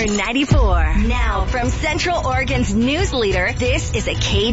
Power 94. Now from Central Oregon's news leader, this is a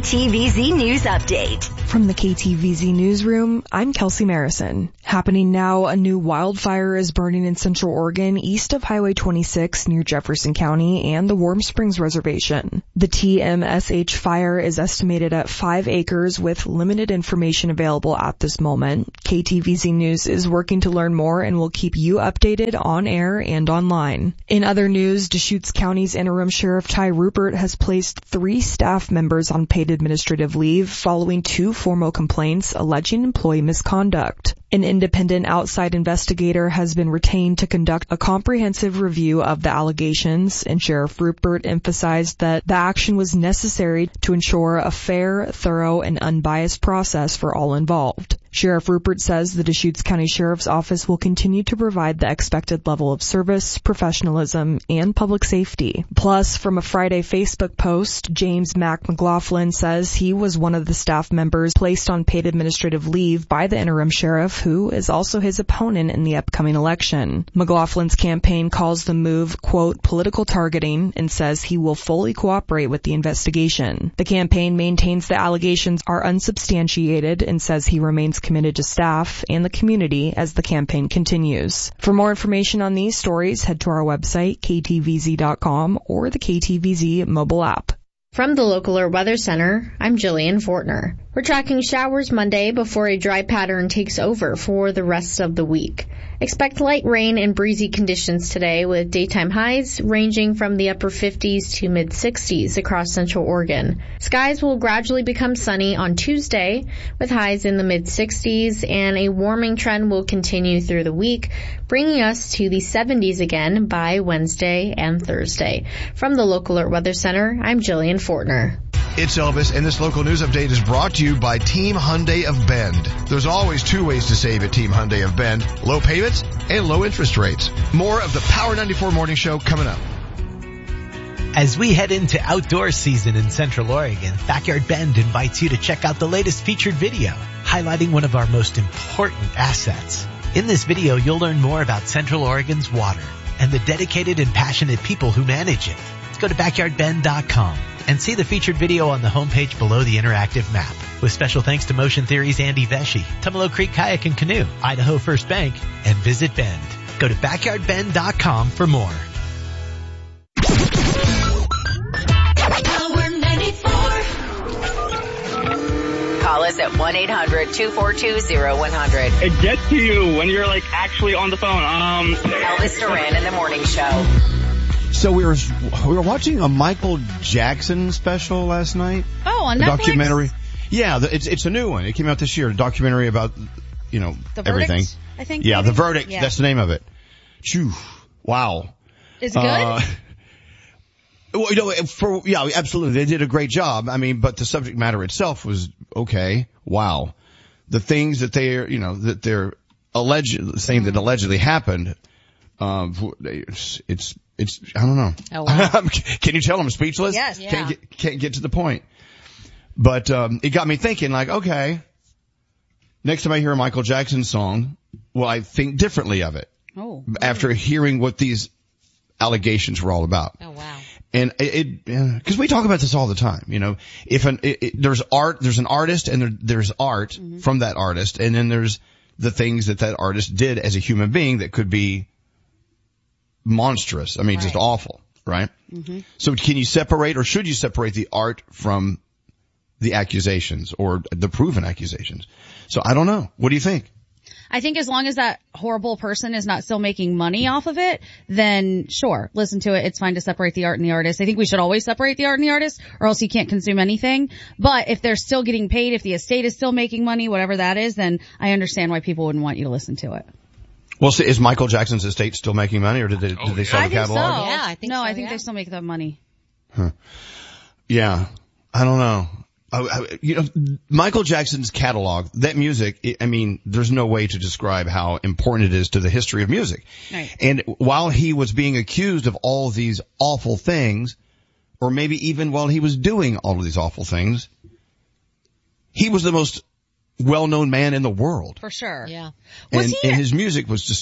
KTVZ News Update. From the KTVZ Newsroom, I'm Kelsey Marison. Happening now, a new wildfire is burning in Central Oregon east of Highway 26 near Jefferson County and the Warm Springs Reservation. The TMSH fire is estimated at 5 acres with limited information available at this moment. KTVZ News is working to learn more and will keep you updated on air and online. In other news, Deschutes County's interim sheriff Ty Rupert has placed 3 staff members on paid administrative leave following 2 formal complaints alleging employee misconduct. An independent outside investigator has been retained to conduct a comprehensive review of the allegations, and Sheriff Rupert emphasized that the action was necessary to ensure a fair, thorough, and unbiased process for all involved. Sheriff Rupert says the Deschutes County Sheriff's Office will continue to provide the expected level of service, professionalism, and public safety. Plus, from a Friday Facebook post, James Mac McLaughlin says he was one of the staff members placed on paid administrative leave by the interim sheriff, who is also his opponent in the upcoming election. McLaughlin's campaign calls the move, quote, political targeting, and says he will fully cooperate with the investigation. The campaign maintains the allegations are unsubstantiated and says he remains committed to staff and the community as the campaign continues. For more information on these stories, head to our website, ktvz.com, or the KTVZ mobile app. From the Local Alert Weather Center, I'm Jillian Fortner. We're tracking showers Monday before a dry pattern takes over for the rest of the week. Expect light rain and breezy conditions today with daytime highs ranging from the upper 50s to mid-60s across Central Oregon. Skies will gradually become sunny on Tuesday with highs in the mid-60s, and a warming trend will continue through the week, bringing us to the 70s again by Wednesday and Thursday. From the Local Alert Weather Center, I'm Jillian Fortner. It's Elvis, and this local news update is brought to you by Team Hyundai of Bend. There's always 2 ways to save at Team Hyundai of Bend: low payments and low interest rates. More of the Power 94 Morning Show coming up. As we head into outdoor season in Central Oregon, Backyard Bend invites you to check out the latest featured video, highlighting one of our most important assets. In this video, you'll learn more about Central Oregon's water and the dedicated and passionate people who manage it. Go to backyardbend.com and see the featured video on the homepage below the interactive map. With special thanks to Motion Theory's Andy Vesey, Tumalo Creek Kayak and Canoe, Idaho First Bank, and Visit Bend. Go to backyardbend.com for more. Power 94. Call us at 1-800-242-0100. It gets to you when you're like actually on the phone. Elvis Duran in the Morning Show. So we were watching a Michael Jackson special last night. Oh, on a Netflix? Documentary. Yeah, it's a new one. It came out this year. A documentary about, The everything. Verdict, I think. Yeah, maybe? The Verdict. Yeah. That's the name of it. Phew. Wow. Is it good? Well, absolutely. They did a great job. I mean, but the subject matter itself was okay. Wow. The things that they're allegedly happened, it's I don't know. Oh, wow. Can you tell I'm speechless? Yes. Yeah. Can't get to the point. But, it got me thinking like, okay, next time I hear a Michael Jackson song, will I think differently of it? Oh. After hearing what these allegations were all about. Oh, wow. And cause we talk about this all the time, if there's art, there's an artist and there's art from that artist, and then there's the things that artist did as a human being that could be monstrous. I mean, just awful, right? Mm-hmm. So can you separate, or should you separate the art from the accusations or the proven accusations? So I don't know. What do you think? I think as long as that horrible person is not still making money off of it, then sure, listen to it. It's fine to separate the art and the artist. I think we should always separate the art and the artist, or else you can't consume anything. But if they're still getting paid, if the estate is still making money, whatever that is, then I understand why people wouldn't want you to listen to it. Well, so is Michael Jackson's estate still making money, or did they sell the catalog? So. Yeah, I think so. I think they still make that money. Huh. Yeah. I don't know. Michael Jackson's catalog, that music, there's no way to describe how important it is to the history of music. Right. And while he was being accused of all of these awful things, or maybe even while he was doing all of these awful things, he was the most well-known man in the world. For sure. Yeah. And his music was just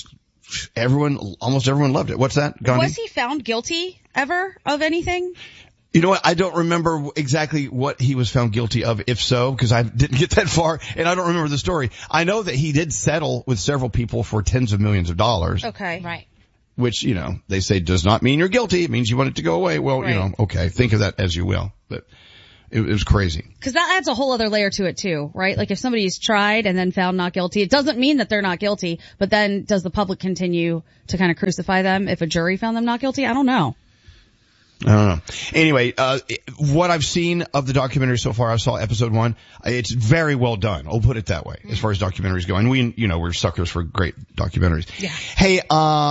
almost everyone loved it. What's that, Gandhi? Was he found guilty ever of anything? You know what? I don't remember exactly what he was found guilty of, if so, because I didn't get that far, and I don't remember the story. I know that he did settle with several people for tens of millions of dollars. Okay. Right. Which, they say does not mean you're guilty. It means you want it to go away. Well, Right. Okay, think of that as you will. But it was crazy. Because that adds a whole other layer to it too, right? Like if somebody's tried and then found not guilty, it doesn't mean that they're not guilty, but then does the public continue to kind of crucify them if a jury found them not guilty? I don't know. I don't know. Anyway, what I've seen of the documentary so far, I saw episode 1. It's very well done. I'll put it that way, as far as documentaries go. And we're suckers for great documentaries. Yeah. Hey,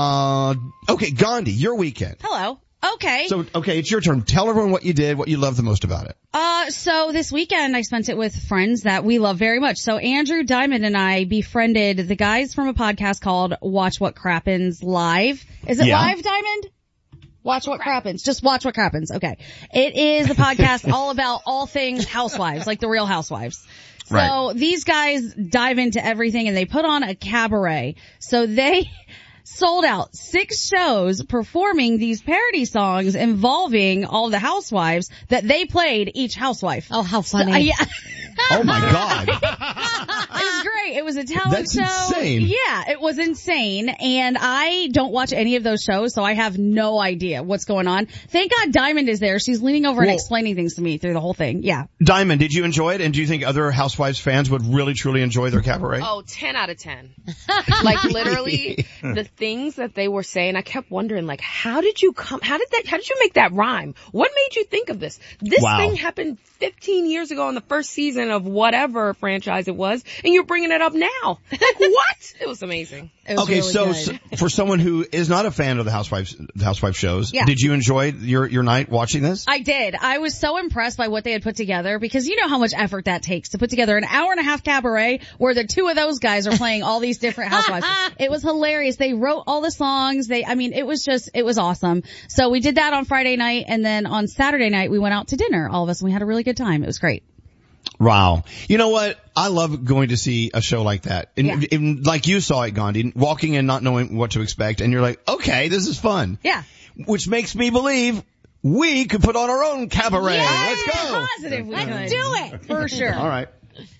okay, Gandhi, your weekend. Hello. Okay. So, it's your turn. Tell everyone what you did, what you loved the most about it. So this weekend I spent it with friends that we love very much. So Andrew Diamond and I befriended the guys from a podcast called Watch What Crappens Live. Is it live, Diamond? Watch What Crappens. Just Watch What Crappens. Okay. It is a podcast all about all things housewives, like the Real Housewives. So Right. These guys dive into everything and they put on a cabaret. So they sold out 6 shows performing these parody songs involving all the housewives that they played each housewife. Oh, how funny. So, yeah. Oh my God. It was great. It was a talent That's show. insane. Yeah, it was insane. And I don't watch any of those shows, so I have no idea what's going on. Thank God Diamond is there. She's leaning over and explaining things to me through the whole thing. Yeah. Diamond, did you enjoy it? And do you think other Housewives fans would really, truly enjoy their cabaret? Oh, 10 out of 10. Like literally the things that they were saying, I kept wondering, like, how did you make that rhyme? What made you think of this? This thing happened 15 years ago on the first season of whatever franchise it was, and you're bringing it up now. Like, what? It was amazing. It was Okay, really so good. for someone who is not a fan of the Housewives shows, Yeah. did you enjoy your night watching this? I did. I was so impressed by what they had put together because you know how much effort that takes to put together an hour-and-a-half cabaret where the 2 of those guys are playing all these different housewives. It was hilarious. They wrote all the songs. It was awesome. So we did that on Friday night, and then on Saturday night we went out to dinner, all of us, and we had a really good time. It was great. Wow. You know what? I love going to see a show like that. And like you saw it, Gandhi, walking in not knowing what to expect, and you're like, okay, this is fun. Yeah. Which makes me believe we could put on our own cabaret. Yeah, Let's go. Positive we Let's could. do it. For sure. All right.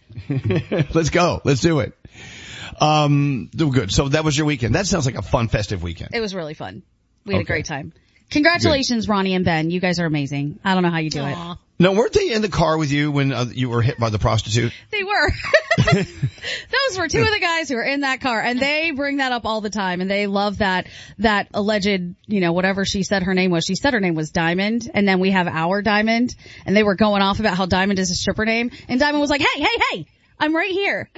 Let's go. Let's do it. Good. So that was your weekend. That sounds like a fun, festive weekend. It was really fun. We had a great time. Congratulations, Ronnie and Ben. You guys are amazing. I don't know how you do it. No, weren't they in the car with you when you were hit by the prostitute? They were. Those were 2 of the guys who were in that car, and they bring that up all the time, and they love that alleged, whatever she said her name was. She said her name was Diamond, and then we have our Diamond, and they were going off about how Diamond is a stripper name, and Diamond was like, hey, I'm right here.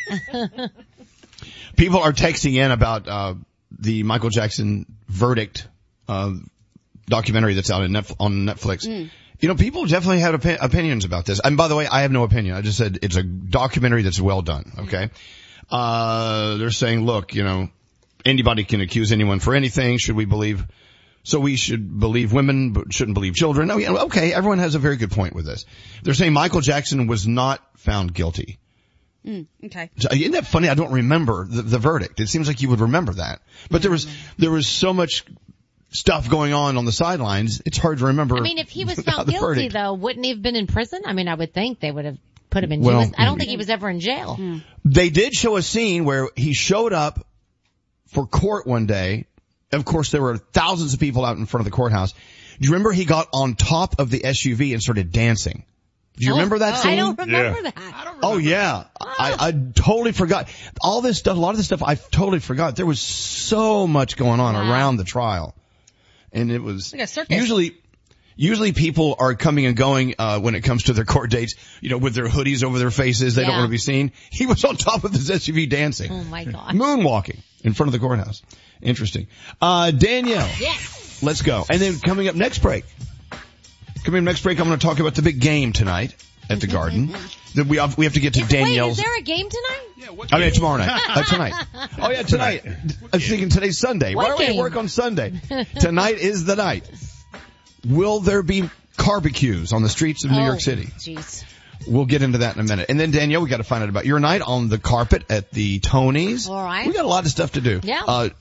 People are texting in about the Michael Jackson verdict documentary that's out on Netflix. People definitely have opinions about this. And by the way, I have no opinion. I just said it's a documentary that's well done. Okay. They're saying, look, anybody can accuse anyone for anything. So we should believe women, but shouldn't believe children. Oh, yeah, okay. Everyone has a very good point with this. They're saying Michael Jackson was not found guilty. Okay. So, isn't that funny? I don't remember the verdict. It seems like you would remember that. But there was so much stuff going on the sidelines. It's hard to remember. I mean, if he was found guilty, verdict. though, wouldn't he have been in prison? I mean, I would think they would have put him in Well, jail. I don't think he was ever in jail. They did show a scene where he showed up for court one day. Of course, there were thousands of people out in front of the courthouse. Do you remember he got on top of the SUV and started dancing? Do you remember that scene? I don't remember that. Oh yeah. I totally forgot. All this stuff, a lot of this stuff I totally forgot. There was so much going on around the trial. And it was like a circus. Usually people are coming and going, when it comes to their court dates, with their hoodies over their faces. They don't want to be seen. He was on top of this SUV dancing. Oh my God. Moonwalking in front of the courthouse. Interesting. Danielle. Yes. Let's go. And then coming up next break, I'm going to talk about the big game tonight at the Garden. We have to get to Danielle's. Wait, is there a game tonight? Yeah, tomorrow night. Tonight. Oh yeah, tonight. I was thinking today's Sunday. Why What do we game? work on Sunday? Tonight is the night. Will there be barbecues on the streets of New York City? Jeez. We'll get into that in a minute. And then Danielle, we got to find out about your night on the carpet at the Tonys. All right. We got a lot of stuff to do. Yeah.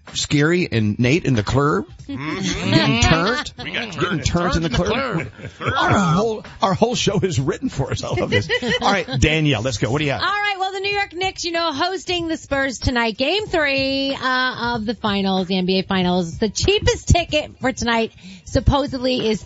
Scary and Nate in the club. Getting turned. Getting turned in the club. Our whole show is written for us. I love this. All right, Danielle, let's go. What do you have? All right, well, the New York Knicks, hosting the Spurs tonight. Game 3 of the finals, the NBA finals. The cheapest ticket for tonight supposedly is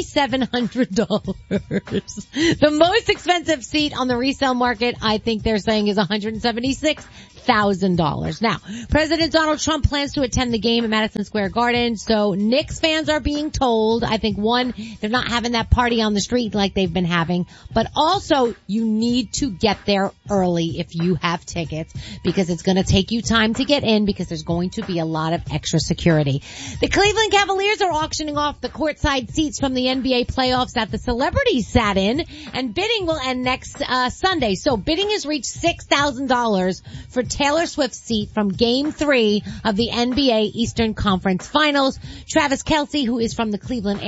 $3,700. The most expensive seat on the resale market, I think they're saying, is $176,000. Now, President Donald Trump plans to attend the game at Madison Square Garden, so Knicks fans are being told, I think, one, they're not having that party on the street like they've been having, but also you need to get there early if you have tickets, because it's going to take you time to get in, because there's going to be a lot of extra security. The Cleveland Cavaliers are auctioning off the courtside seats from the NBA playoffs that the celebrities sat in, and bidding will end next Sunday. So bidding has reached $6,000 for Taylor Swift's seat from Game 3 of the NBA Eastern Conference Finals. Travis Kelce, who is from the Cleveland